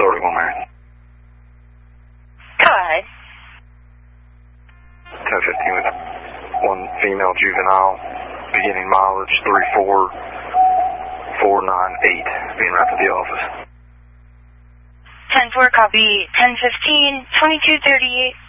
Starting on there. Go ahead. 1015 with one female juvenile, beginning mileage 34498, being right to the office. 10-4, copy. 10-15, 2238.